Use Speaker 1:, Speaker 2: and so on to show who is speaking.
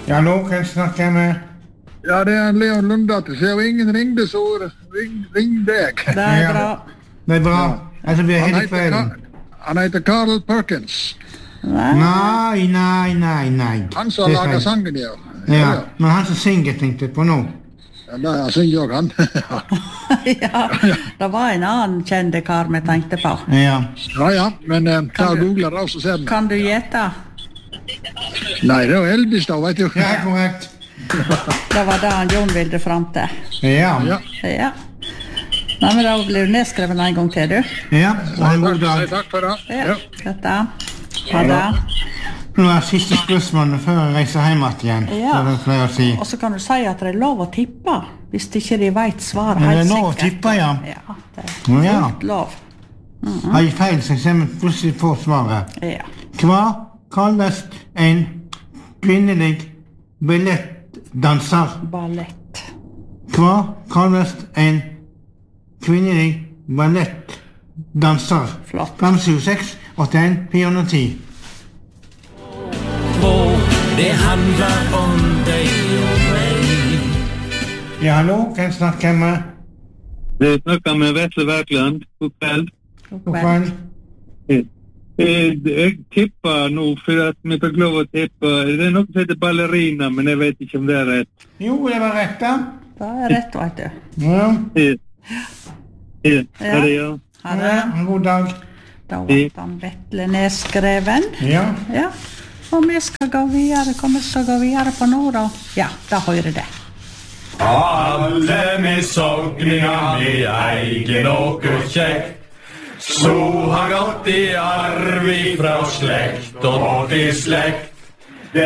Speaker 1: Ja, nå kan jeg snakke med...
Speaker 2: Ja, det Leon Lundatter. Så ingen ringde, så ring deg.
Speaker 3: Det bra.
Speaker 1: Det bra.
Speaker 2: Ja.
Speaker 1: Altså, vi hele kvelden.
Speaker 2: Han heter Carl Perkins.
Speaker 1: Nei.
Speaker 2: Han som lager sangen, ja.
Speaker 1: Ja, men han som synger, tenkte jeg på nå.
Speaker 2: Ja, han synger jo han.
Speaker 3: Ja, det var en annen kjente kar vi tenkte på.
Speaker 1: Ja.
Speaker 2: Ja, men ta og google det, så ser den.
Speaker 3: Kan du gjette?
Speaker 2: Nei, det var Elvis da, vet du.
Speaker 1: Ja, korrekt.
Speaker 3: Det var det han Jon ville fram til.
Speaker 1: Ja.
Speaker 3: Ja. Nei, men da blir du nedskrevet en gang til, du.
Speaker 1: Ja, og en god dag.
Speaker 2: Takk for det.
Speaker 3: Ja, dette. Ha det.
Speaker 1: Nå siste spørsmålet før jeg reiser hjem igjen.
Speaker 3: Ja.
Speaker 1: Det pleier å si.
Speaker 3: Og så kan du si at det lov å tippe, hvis ikke de vet svaret
Speaker 1: Men
Speaker 3: helt
Speaker 1: det
Speaker 3: sikkert.
Speaker 1: lov å tippe, ja.
Speaker 3: Ja, det
Speaker 1: Ja.
Speaker 3: fullt lov.
Speaker 1: Har jeg feil, så ser vi plutselig på svaret.
Speaker 3: Ja.
Speaker 1: Hva kalles en kvinnelig ballettdanser?
Speaker 3: Ballett.
Speaker 1: Hva kalles en kvinnelig ballettdanser?
Speaker 3: Flott.
Speaker 1: 576 81 410.
Speaker 4: Det handlar om dig och mig.
Speaker 1: Ja, hallo, kan jeg snakke med?
Speaker 5: Vi snakker med Vetle Verkland. God kveld.
Speaker 1: God kveld.
Speaker 5: Jeg tipper nå, for at vi fikk lov å tippe. Det noe som heter ballerina, men jeg vet ikke om det rett.
Speaker 1: Jo, det var rett da.
Speaker 3: Det rett, vet du.
Speaker 1: Ja.
Speaker 5: Ja, det ja.
Speaker 3: Ha det.
Speaker 1: En god dag.
Speaker 3: Da var han Vetle nedskreven.
Speaker 1: Ja.
Speaker 3: Ja. Og vi skal gå videre. Hva vi skal gå videre på nå, da? Ja, da hører det.
Speaker 4: Alle misogningar med egen och käkt. Så har gått i arv ifrån släkt och till släkt.